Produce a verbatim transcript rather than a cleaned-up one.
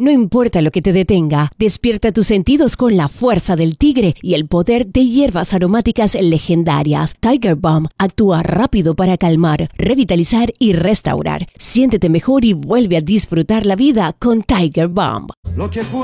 No importa lo que te detenga, despierta tus sentidos con la fuerza del tigre y el poder de hierbas aromáticas legendarias. Tiger Balm actúa rápido para calmar, revitalizar y restaurar. Siéntete mejor y vuelve a disfrutar la vida con Tiger Balm. Lo que fue